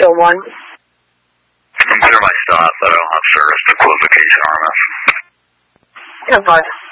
601. Consider my stop, but I don't have service to close location RMS. 10-5.